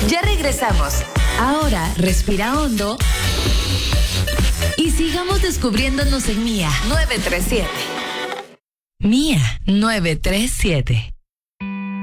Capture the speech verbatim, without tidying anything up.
Ya regresamos. Ahora respira hondo y sigamos descubriéndonos en Mía nueve tres siete. Mía nueve tres siete.